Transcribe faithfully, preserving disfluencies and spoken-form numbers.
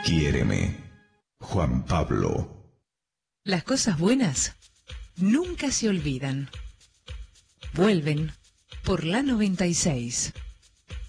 Quiéreme, Juan Pablo. Las cosas buenas nunca se olvidan. Vuelven por la noventa y seis.